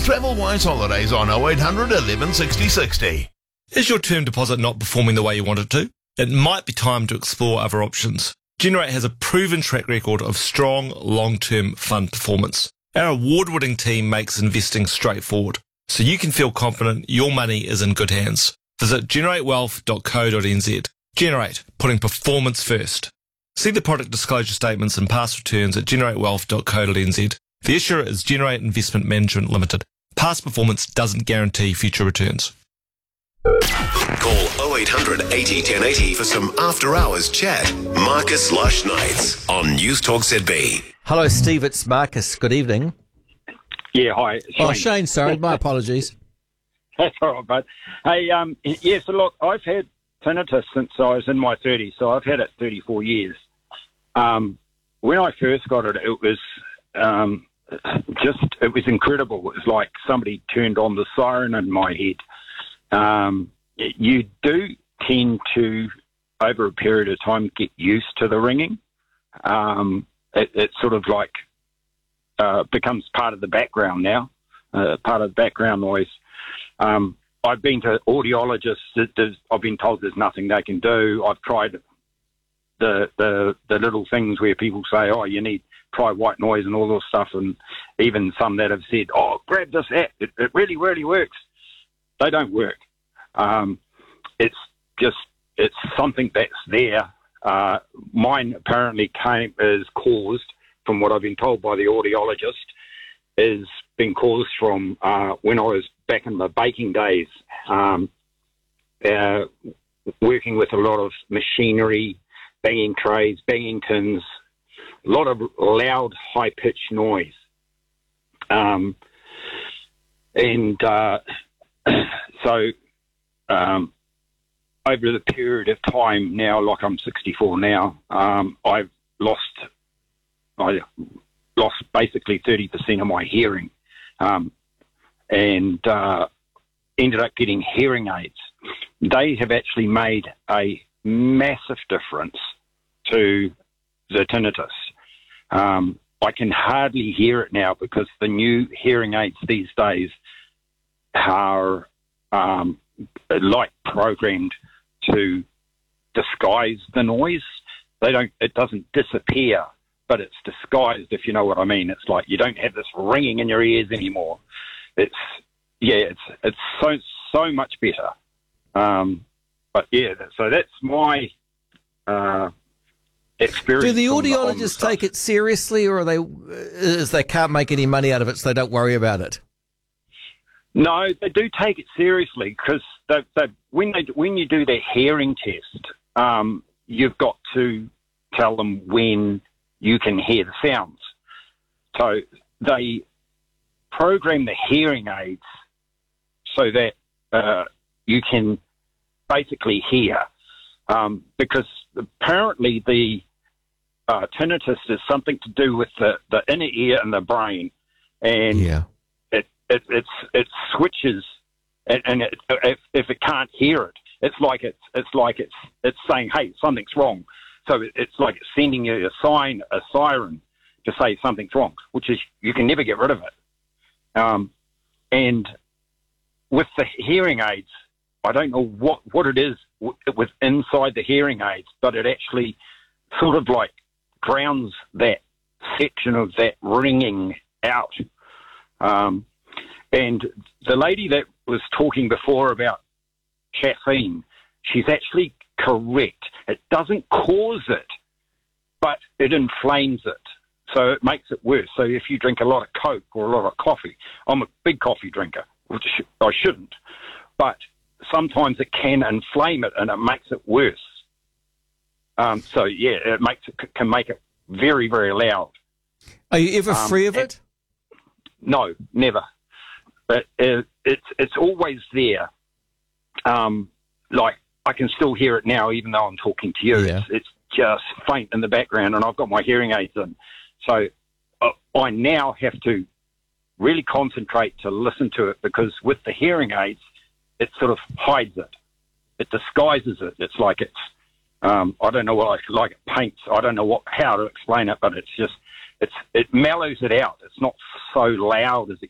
Travel Wise Holidays on 0800 11 60 60. Is your term deposit not performing the way you want it to? It might be time to explore other options. Generate has a proven track record of strong, long-term fund performance. Our award-winning team makes investing straightforward, so you can feel confident your money is in good hands. Visit generatewealth.co.nz. Generate, putting performance first. See the product disclosure statements and past returns at generatewealth.co.nz. The issuer is Generate Investment Management Limited. Past performance doesn't guarantee future returns. Call 0800 80 1080 for some after-hours chat. Marcus Lush Nights on News Talk ZB. Hello, Steve. It's Marcus. Good evening. Yeah, hi. Shane. Oh, Shane, sorry. My apologies. That's all right, bud. Hey, so look, I've had tinnitus since I was in my 30s, so I've had it 34 years. When I first got it, it was it was incredible. It was like somebody turned on the siren in my head. You do tend to, over a period of time, get used to the ringing. It sort of like becomes part of the background now, part of the background noise. I've been to audiologists. I've been told there's nothing they can do. I've tried the little things where people say, oh, you need try white noise and all this stuff, and even some that have said, oh, grab this app. It really, really works. They don't work. It's something that's there. Mine apparently is caused, from what I've been told by the audiologist, is been caused from when I was back in my baking days, working with a lot of machinery, banging trays, banging tins, a lot of loud, high-pitched noise. Over the period of time now, like I'm 64 now, I've lost basically 30% of my hearing, and ended up getting hearing aids. They have actually made a massive difference to the tinnitus. I can hardly hear it now because the new hearing aids these days are like programmed to disguise the noise. It doesn't disappear, but it's disguised, if you know what I mean. It's like you don't have this ringing in your ears anymore. It's so much better. But yeah, so that's my experience. Do the audiologists take it seriously, or they can't make any money out of it, so they don't worry about it? No, they do take it seriously, because when you do their hearing test, you've got to tell them when you can hear the sounds. So they program the hearing aids so that you can basically hear, because apparently the tinnitus is something to do with the inner ear and the brain, and it switches, and if it can't hear it, it's like it's saying, hey, something's wrong. So it's like it's sending you a siren to say something's wrong, which is, you can never get rid of it. And with the hearing aids, I don't know what it is with inside the hearing aids, but it actually sort of like drowns that section of that ringing out. And the lady that was talking before about caffeine, she's actually correct. It doesn't cause it, but it inflames it. So it makes it worse. So if you drink a lot of Coke or a lot of coffee, I'm a big coffee drinker, which I shouldn't, but sometimes it can inflame it and it makes it worse. So yeah, can make it very, very loud. Are you ever free of it? No, never. But it's always there. Like, I can still hear it now, even though I'm talking to you. Yeah. It's just faint in the background, and I've got my hearing aids in. So I now have to really concentrate to listen to it, because with the hearing aids, it sort of hides it. It disguises it. It's like I don't know what it paints. I don't know how to explain it, but it's just, it mellows it out. It's not so loud as it